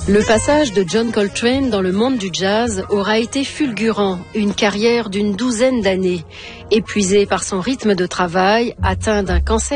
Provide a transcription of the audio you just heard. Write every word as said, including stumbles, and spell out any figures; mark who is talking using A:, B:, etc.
A: Le passage de John Coltrane dans le monde du jazz aura été fulgurant, une carrière d'une douzaine d'années. Épuisé par son rythme de travail, atteint d'un cancer